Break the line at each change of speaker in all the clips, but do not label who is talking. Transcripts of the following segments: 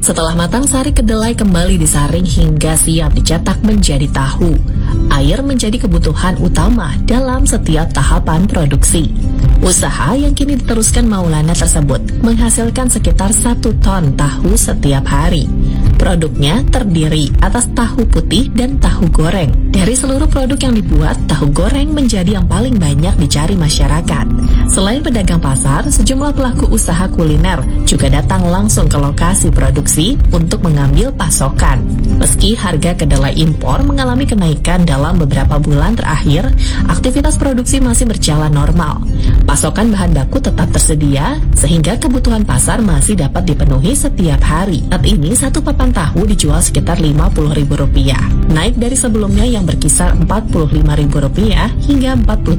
Setelah matang, sari kedelai kembali disaring hingga siap dicetak menjadi tahu. Air menjadi kebutuhan utama dalam setiap tahapan produksi. Usaha yang kini diteruskan Maulana tersebut menghasilkan sekitar 1 ton tahu setiap hari. Produknya terdiri atas tahu putih dan tahu goreng. Dari seluruh produk yang dibuat, tahu goreng menjadi yang paling banyak dicari masyarakat. Selain pedagang pasar, sejumlah pelaku usaha kuliner juga datang langsung ke lokasi produksi untuk mengambil pasokan. Meski harga kedelai impor mengalami kenaikan dalam beberapa bulan terakhir, aktivitas produksi masih berjalan normal. Pasokan bahan baku tetap tersedia, sehingga kebutuhan pasar masih dapat dipenuhi setiap hari. Saat ini, satu papan tahu dijual sekitar Rp50.000, naik dari sebelumnya yang berkisar Rp45.000 hingga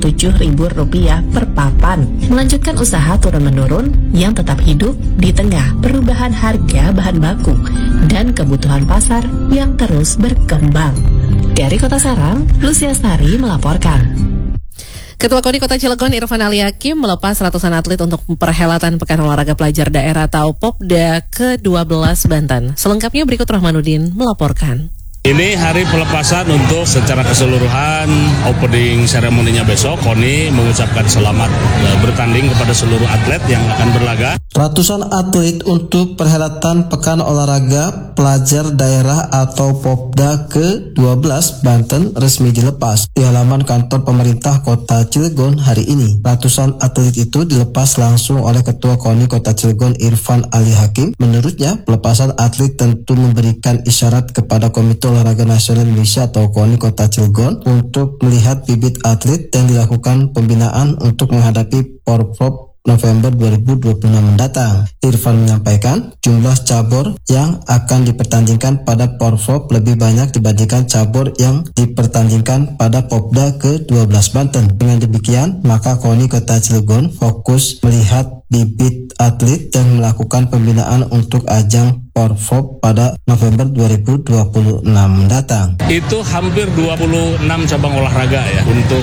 Rp47.000 per papan. Melanjutkan usaha turun-menurun yang tetap hidup di tengah perubahan harga bahan baku dan kebutuhan pasar yang terus berkembang. Dari Kota Serang, Lucia Sari melaporkan.
Ketua KONI Kota Cilegon Irfan Ali Hakim melepas ratusan atlet untuk perhelatan Pekan Olahraga Pelajar Daerah atau Popda ke-12 Banten. Selengkapnya berikut Rahmanuddin melaporkan.
Ini hari pelepasan untuk secara keseluruhan opening seremoninya besok. KONI mengucapkan selamat bertanding kepada seluruh atlet yang akan berlaga.
Ratusan atlet untuk perhelatan Pekan Olahraga Pelajar Daerah atau Popda ke-12 Banten resmi dilepas di halaman kantor pemerintah Kota Cilegon hari ini. Ratusan atlet itu dilepas langsung oleh Ketua KONI Kota Cilegon Irfan Ali Hakim. Menurutnya, pelepasan atlet tentu memberikan isyarat kepada Komite Olahraga Nasional Indonesia atau KONI Kota Cilegon untuk melihat bibit atlet yang dilakukan pembinaan untuk menghadapi Porprov November 2026 mendatang. Irfan menyampaikan jumlah cabur yang akan dipertandingkan pada Porprov lebih banyak dibandingkan cabur yang dipertandingkan pada Popda ke-12 Banten. Dengan demikian, maka KONI Kota Cilegon fokus melihat bibit atlet yang melakukan pembinaan untuk ajang Porprov pada November 2026 mendatang.
Itu hampir 26 cabang olahraga ya untuk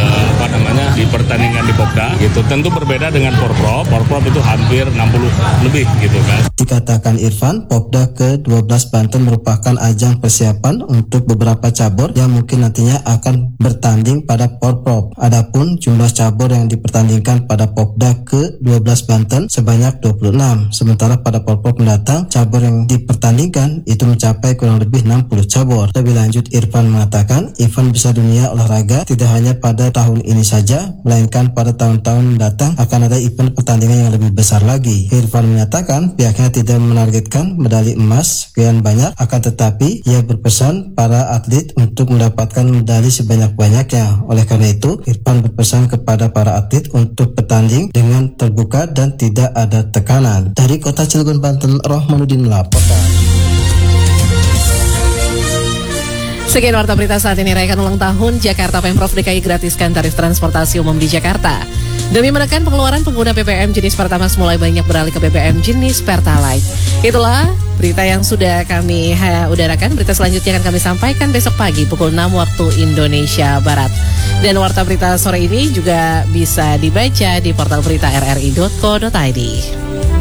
dipertandingkan di Popda. Itu tentu berbeda dengan Porprov. Porprov itu hampir 60 lebih gitu kan.
Dikatakan Irfan, Popda ke-12 Banten merupakan ajang persiapan untuk beberapa cabur yang mungkin nantinya akan bertanding pada Porprov. Adapun jumlah cabur yang dipertandingkan pada Popda ke-12 Banten sebanyak 26. Sementara pada Porprov mendatang, cabur yang dipertandingkan itu mencapai kurang lebih 60 cabur. Lebih lanjut, Irfan mengatakan event besar dunia olahraga tidak hanya pada tahun ini saja, melainkan pada tahun-tahun mendatang akan ada event pertandingan yang lebih besar lagi. Irfan menyatakan pihaknya tidak menargetkan medali emas sekian banyak, akan tetapi ia berpesan para atlet untuk mendapatkan medali sebanyak-banyaknya. Oleh karena itu, Irfan berpesan kepada para atlet untuk bertanding dengan terbuka dan tidak ada tekanan. Dari Kota Cilegon, Banten, Rahmanuddin melaporkan.
Sekian warta berita saat ini. Rayakan ulang tahun Jakarta, Pemprov DKI gratiskan tarif transportasi umum di Jakarta. Demi menekan pengeluaran pengguna BBM jenis Pertamax mulai banyak beralih ke BBM jenis Pertalite. Itulah berita yang sudah kami udarakan. Berita selanjutnya akan kami sampaikan besok pagi pukul 6 waktu Indonesia Barat. Dan warta berita sore ini juga bisa dibaca di portal berita rri.co.id.